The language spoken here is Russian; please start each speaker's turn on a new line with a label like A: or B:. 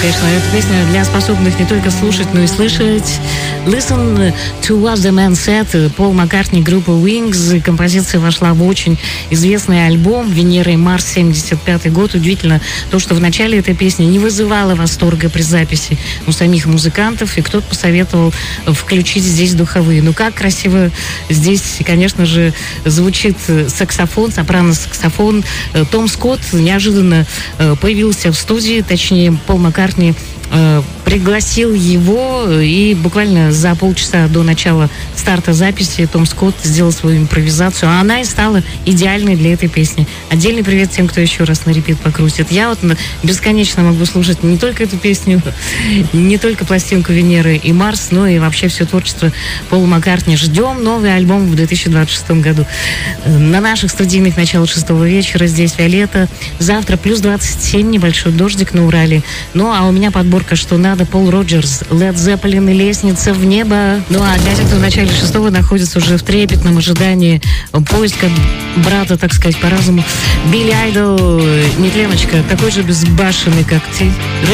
A: конечно, эта песня для способных не только слушать, но и слышать. Listen to what the man said. Пол Маккартни, группа Wings. Композиция вошла в очень известный альбом «Венера и Марс», 75 год. Удивительно то, что в начале этой песни не вызывала восторга при записи у самих музыкантов, и кто-то посоветовал включить здесь духовые. Ну, как красиво здесь, конечно же, звучит саксофон, сопрано-саксофон. Том Скотт неожиданно появился в студии, точнее, Пол Маккартни пригласил его, и буквально за полчаса до начала старта записи Том Скотт сделал свою импровизацию, а она и стала идеальной для этой песни. Отдельный привет тем, кто еще раз на репит покрутит. Я вот бесконечно могу слушать не только эту песню, не только пластинку «Венеры и Марс», но и вообще все творчество Пола Маккартни. Ждем новый альбом в 2026 году. На наших студийных начало 6 вечера здесь Виолетта. Завтра плюс 27, небольшой дождик на Урале. Ну, а у меня подборка «Что надо», Пол Роджерс, Лед Зеппелин и «Лестница в небо». Ну, а для тех, кто в начале 6-го находится уже в трепетном ожидании поиска брата, так сказать, по разуму, Билли Айдол, Нетленочка, такой же безбашенный, как ты.